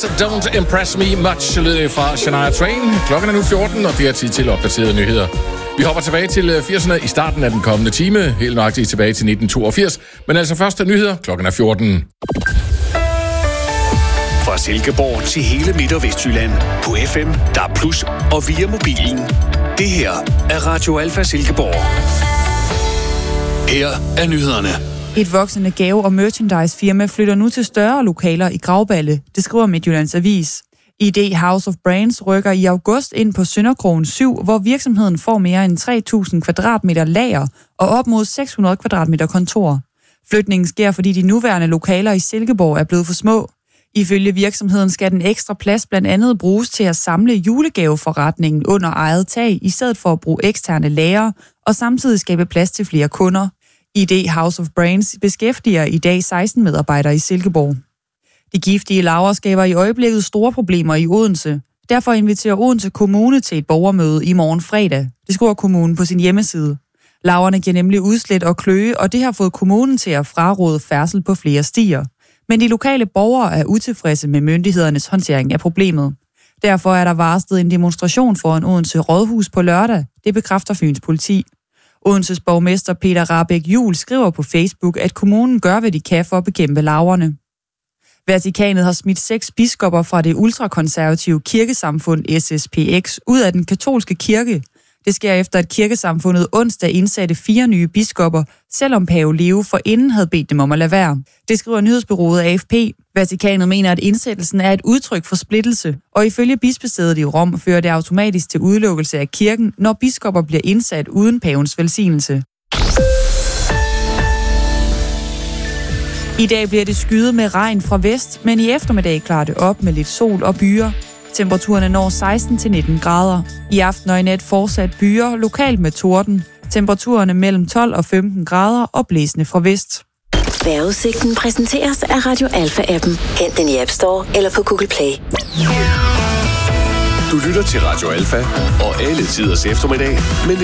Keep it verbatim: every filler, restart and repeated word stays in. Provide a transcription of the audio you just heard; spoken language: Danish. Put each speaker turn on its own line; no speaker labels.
Don't Impress Me Much, lyder fra Shania Twain. Klokken er nu fjorten, og det er tid til opdaterede nyheder. Vi hopper tilbage til firserne i starten af den kommende time, helt nøjagtigt tilbage til nitten toogfirs. Men altså første nyheder, klokken er fjorten.
Fra Silkeborg til hele Midt- og Vestjylland på F M, D A B plus, og via mobilen. Det her er Radio Alfa Silkeborg. Her er nyhederne.
Et voksende gave- og merchandise-firma flytter nu til større lokaler i Grauballe, det skriver Midtjyllands Avis. I D House of Brands rykker i august ind på Sønderkrogen syv, hvor virksomheden får mere end tre tusind kvadratmeter lager og op mod seks hundrede kvadratmeter kontor. Flytningen sker, fordi de nuværende lokaler i Silkeborg er blevet for små. Ifølge virksomheden skal den ekstra plads blandt andet bruges til at samle julegaveforretningen under eget tag, i stedet for at bruge eksterne lagre, og samtidig skabe plads til flere kunder. I D House of Brands beskæftiger i dag seksten medarbejdere i Silkeborg. De giftige larver skaber i øjeblikket store problemer i Odense. Derfor inviterer Odense Kommune til et borgermøde i morgen fredag. Det skriver kommunen på sin hjemmeside. Larverne giver nemlig udslæt og kløe, og det har fået kommunen til at fraråde færdsel på flere stier. Men de lokale borgere er utilfredse med myndighedernes håndtering af problemet. Derfor er der varslet en demonstration foran Odense Rådhus på lørdag. Det bekræfter Fyns politi. Odenses borgmester Peter Rahbæk Juhl skriver på Facebook, at kommunen gør, hvad de kan for at bekæmpe larverne. Vatikanet har smidt seks biskopper fra det ultrakonservative kirkesamfund S S P X ud af den katolske kirke. Det sker efter, at kirkesamfundet onsdag indsatte fire nye biskopper, selvom pave Leo forinden havde bedt dem om at lade være. Det skriver nyhedsbureauet A F P. Vatikanet mener, at indsættelsen er et udtryk for splittelse, og ifølge bispesædet i Rom fører det automatisk til udelukkelse af kirken, når biskopper bliver indsat uden pavens velsignelse. I dag bliver det skyet med regn fra vest, men i eftermiddag klarer det op med lidt sol og byer. Temperaturerne når seksten til nitten grader. I aften og i nat fortsat byer, lokalt med torden. Temperaturerne mellem tolv og femten grader og blæsende fra vest.
Vejrudsigten præsenteres af Radio Alfa-appen. Hent den i App Store eller på Google Play.
Du lytter til Radio Alfa og alle tiders eftermiddag med